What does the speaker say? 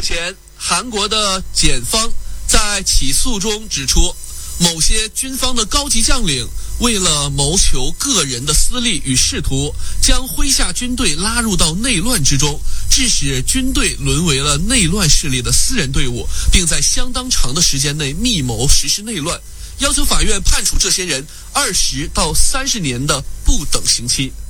前，韩国的检方在起诉中指出，某些军方的高级将领为了谋求个人的私利与仕途，将麾下军队拉入到内乱之中，致使军队沦为了内乱势力的私人队伍，并在相当长的时间内密谋实施内乱，要求法院判处这些人20到30年的不等刑期。